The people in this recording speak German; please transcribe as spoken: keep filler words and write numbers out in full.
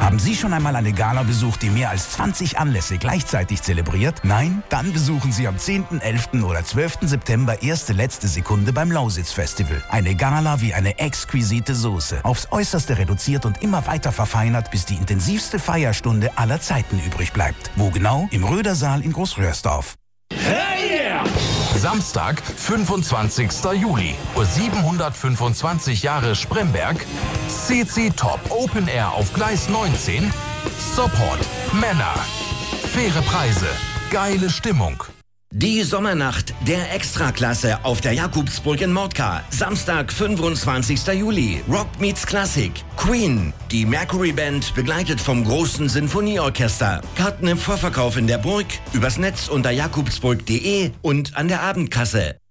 Haben Sie schon einmal eine Gala besucht, die mehr als zwanzig Anlässe gleichzeitig zelebriert? Nein? Dann besuchen Sie am zehnten, elften oder zwölften September erste letzte Sekunde beim Lausitz Festival. Eine Gala wie eine exquisite Soße. Aufs Äußerste reduziert und immer weiter verfeinert, bis die intensivste Feierstunde aller Zeiten übrig bleibt. Wo genau? Im Rödersaal in Großröhrsdorf. Hey yeah! Samstag, fünfundzwanzigster Juli, Uhr siebenhundertfünfundzwanzig Jahre Spremberg, C C Top Open Air auf Gleis neunzehn, Support, Männer, faire Preise, geile Stimmung. Die Sommernacht der Extraklasse auf der Jakobsburg in Mordka. Samstag, fünfundzwanzigster Juli. Rock meets Klassik. Queen. Die Mercury Band begleitet vom großen Sinfonieorchester. Karten im Vorverkauf in der Burg, übers Netz unter jakobsburg punkt de und an der Abendkasse.